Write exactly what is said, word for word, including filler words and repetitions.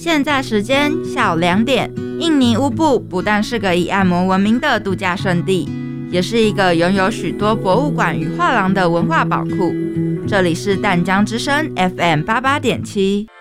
现在时间下午两点，印尼乌布不但是个以按摩闻名的度假胜地，也是一个拥有许多博物馆与画廊的文化宝库。这里是淡江之声 F M 八八点七。